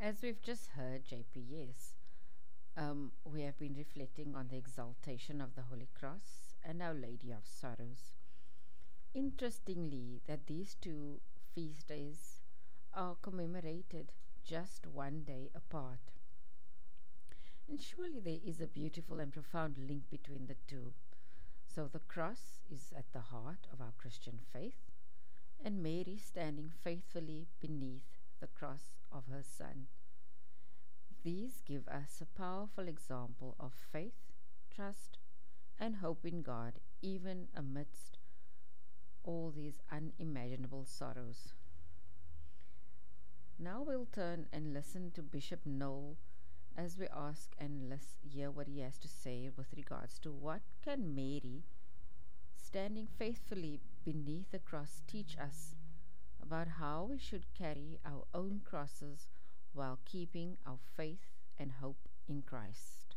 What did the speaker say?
As we've just heard, JP, yes, we have been reflecting on the exaltation of the Holy Cross and Our Lady of Sorrows. Interestingly, that these two feast days are commemorated just one day apart. And surely there is a beautiful and profound link between the two. So the cross is at the heart of our Christian faith, and Mary standing faithfully beneath the cross of her Son. These give us a powerful example of faith, trust, and hope in God, even amidst all these unimaginable sorrows. Now we'll turn and listen to Bishop Noel as we ask and hear what he has to say with regards to what can Mary, standing faithfully beneath the cross, teach us about how we should carry our own crosses while keeping our faith and hope in Christ.